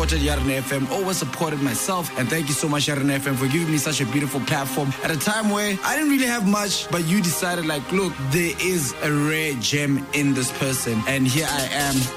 supported Yarn FM, always supported myself. And thank you so much, Yarn FM, for giving me such a beautiful platform at a time where I didn't really have much, but you decided, like, look, there is a rare gem in this person. And here I am.